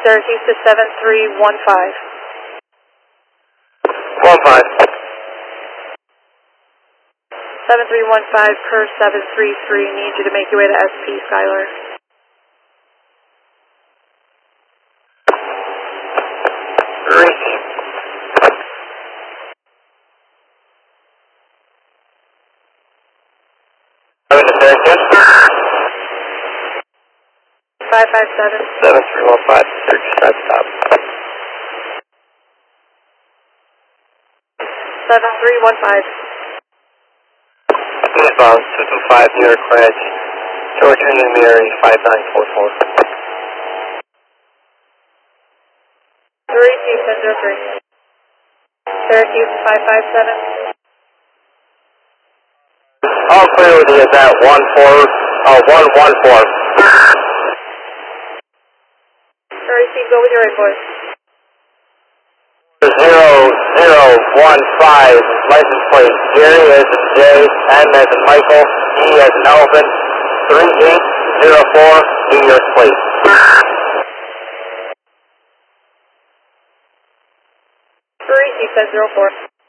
Syracuse to 7315. 15. 7315 per 733. Need you to make your way to SP, Skylar. Reach. Over to Syracuse. 557. 7315, Syracuse, side stop. 7315. Eastbound 225 New York Branch, Georgia Union Mary 5944. 3G1003. Syracuse 557. All clear with you at that 114. RAC, go with your invoice. 0015, license plate, Jerry as in Jay, M as in Michael, E as in Elephant, 3804, New York plate. 3G1004.